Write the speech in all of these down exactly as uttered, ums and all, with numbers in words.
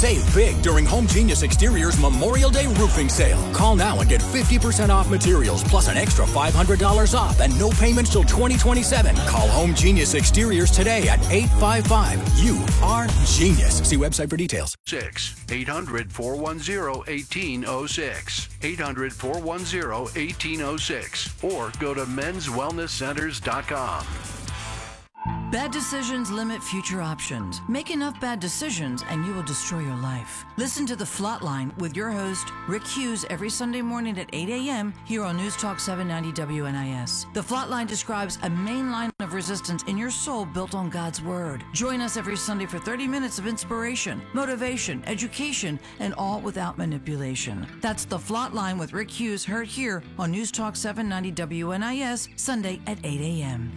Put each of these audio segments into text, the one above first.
Save big during Home Genius Exteriors Memorial Day roofing sale. Call now and get fifty percent off materials plus an extra five hundred dollars off and no payments till twenty twenty-seven. Call Home Genius Exteriors today at eight five five. You are genius. See website for details. six eight hundred, four one zero, one eight zero six. eight hundred, four one zero, one eight zero six. Or go to men's wellness centers dot com. Bad decisions limit future options. Make enough bad decisions and you will destroy your life. Listen to The Flatline with your host, Rick Hughes, every Sunday morning at eight a.m. here on News Talk seven ninety W N I S. The Flatline describes a main line of resistance in your soul built on God's Word. Join us every Sunday for thirty minutes of inspiration, motivation, education, and all without manipulation. That's The Flatline with Rick Hughes, heard here on News Talk seven ninety W N I S, Sunday at eight a.m.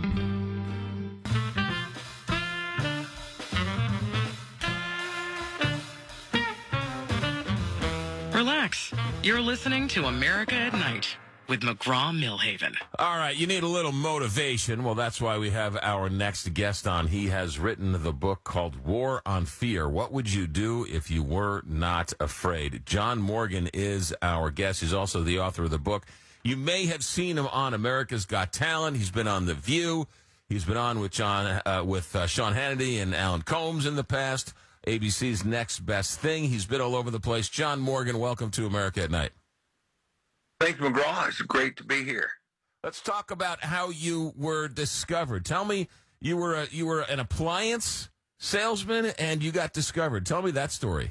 Relax. You're listening to America at Night with McGraw-Millhaven. All right, you need a little motivation. Well, that's why we have our next guest on. He has written the book called War on Fear. What would you do if you were not afraid? John Morgan is our guest. He's also the author of the book. You may have seen him on America's Got Talent. He's been on The View. He's been on with John, uh, with uh, Sean Hannity and Alan Combs in the past. A B C's Next Best Thing. He's been all over the place. John Morgan, welcome to America at Night. Thanks, McGraw. It's great to be here. Let's talk about how you were discovered. Tell me, you were a, you were an appliance salesman and you got discovered. Tell me that story.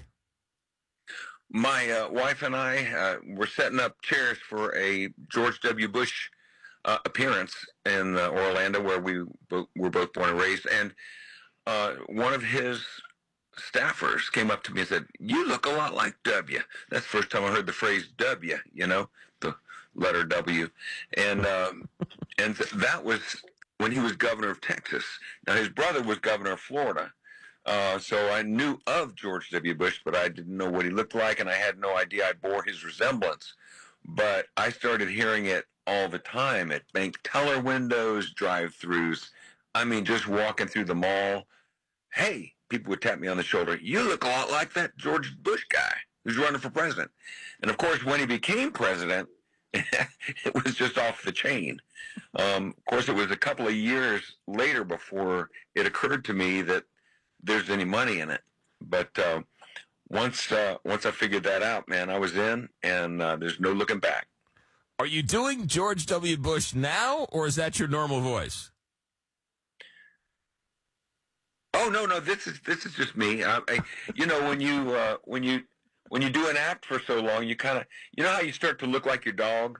My uh, wife and I uh, were setting up chairs for a George W. Bush uh, appearance in uh, Orlando, where we bo- were both born and raised. And uh, one of his staffers came up to me and said, "You look a lot like W." That's the first time I heard the phrase W, you know, the letter W. And um, and that was when he was governor of Texas. Now, his brother was governor of Florida. Uh, so I knew of George W. Bush, but I didn't know what he looked like, and I had no idea I bore his resemblance. But I started hearing it all the time at bank teller windows, drive-thrus. I mean, just walking through the mall. Hey, people would tap me on the shoulder. "You look a lot like that George Bush guy who's running for president." And, of course, when he became president, it was just off the chain. Um, of course, it was a couple of years later before it occurred to me that there's any money in it. But uh, once uh, once I figured that out, man, I was in, and uh, there's no looking back. Are you doing George W. Bush now, or is that your normal voice? Oh no, no, this is this is just me. I, I, you know, when you uh, when you when you do an act for so long, you kind of, you know how you start to look like your dog.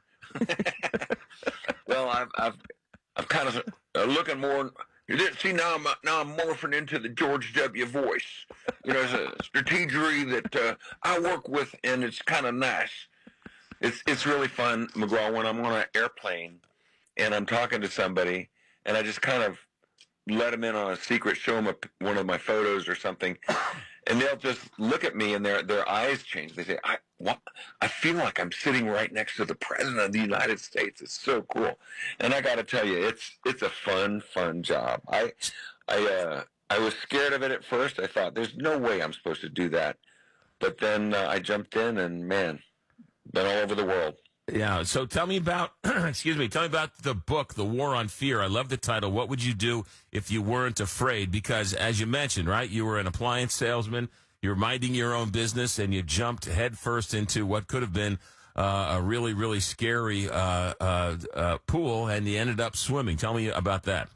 Well, I've I've I'm kind of uh, looking more. You didn't see now. I'm now I'm morphing into the George W. voice. You know, it's a strategy that uh, I work with, and it's kind of nice. It's it's really fun, McGraw, when I'm on an airplane and I'm talking to somebody, and I just kind of let them in on a secret, show them a, one of my photos or something, and they'll just look at me, and their their eyes change. They say, "I what? I feel like I'm sitting right next to the President of the United States. It's so cool." And I got to tell you, it's it's a fun, fun job. I I uh, I was scared of it at first. I thought, "There's no way I'm supposed to do that," but then uh, I jumped in, and man, been all over the world. Yeah, so tell me about, excuse me, tell me about the book, The War on Fear. I love the title. What would you do if you weren't afraid? Because as you mentioned, right, you were an appliance salesman, you were minding your own business, and you jumped headfirst into what could have been uh, a really, really scary uh, uh, uh, pool, and you ended up swimming. Tell me about that.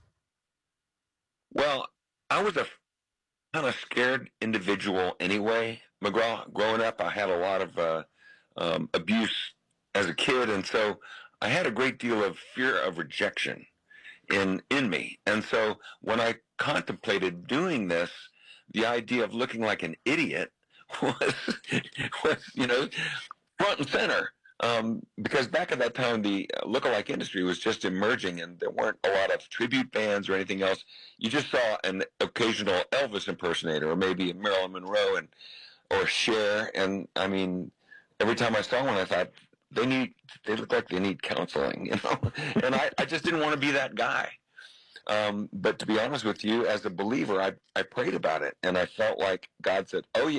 Well, I was a kind of scared individual anyway, McGraw. Growing up, I had a lot of uh, um, abuse as a kid, and so I had a great deal of fear of rejection in in me. And so when I contemplated doing this, the idea of looking like an idiot was, was you know, front and center. Um, because back at that time, the lookalike industry was just emerging, and there weren't a lot of tribute bands or anything else. You just saw an occasional Elvis impersonator, or maybe Marilyn Monroe and or Cher. And I mean, every time I saw one, I thought, They need. They look like they need counseling, you know. And I, I just didn't want to be that guy. Um, but to be honest with you, as a believer, I, I prayed about it, and I felt like God said, "Oh yeah."